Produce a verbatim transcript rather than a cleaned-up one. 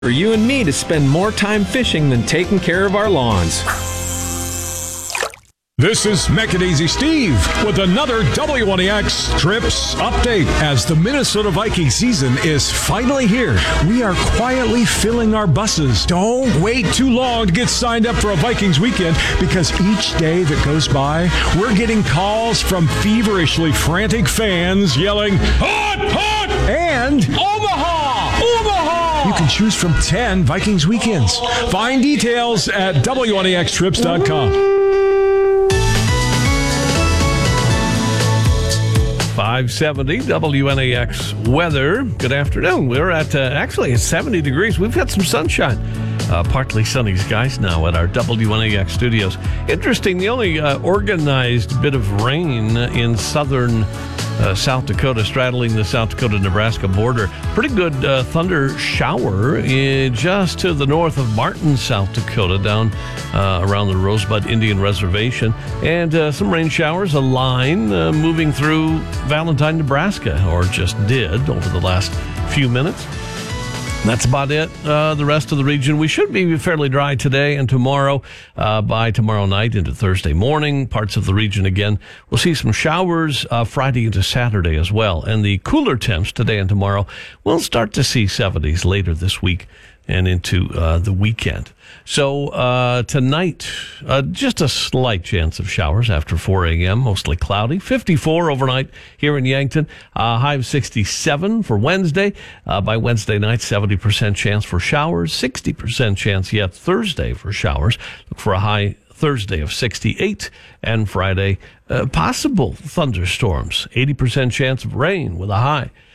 For you and me to spend more time fishing than taking care of our lawns. This is Make It Easy Steve with another W one E X Trips update. As the Minnesota Viking season is finally here, we are quietly filling our buses. Don't wait too long to get signed up for a Vikings weekend, because each day that goes by, we're getting calls from feverishly frantic fans yelling, "Hot, hot!" and "Omaha, Omaha!" You can choose from ten Vikings weekends. Find details at W one E X trips dot com. five seventy W N A X weather. Good afternoon. We're at uh, actually it's seventy degrees. We've got some sunshine. Uh, partly sunny skies now at our W N A X studios. Interesting, the only uh, organized bit of rain in southern uh, South Dakota, straddling the South Dakota-Nebraska border. Pretty good uh, thunder shower in, just to the north of Martin, South Dakota, down uh, around the Rosebud Indian Reservation. And uh, some rain showers, a line uh, moving through Valentine, Nebraska, or just did over the last few minutes. That's about it. Uh, the rest of the region, we should be fairly dry today and tomorrow. Uh, by tomorrow night into Thursday morning, parts of the region again, we'll see some showers uh, Friday into Saturday as well. And the cooler temps today and tomorrow, we'll start to see seventies later this week and into uh, the weekend. So uh, tonight, uh, just a slight chance of showers after four a.m., mostly cloudy. fifty-four overnight here in Yankton. Uh, high of sixty-seven for Wednesday. Uh, by Wednesday night, seventy percent chance for showers, sixty percent chance yet Thursday for showers. Look for a high Thursday of sixty-eight, and Friday, uh, possible thunderstorms. eighty percent chance of rain with a high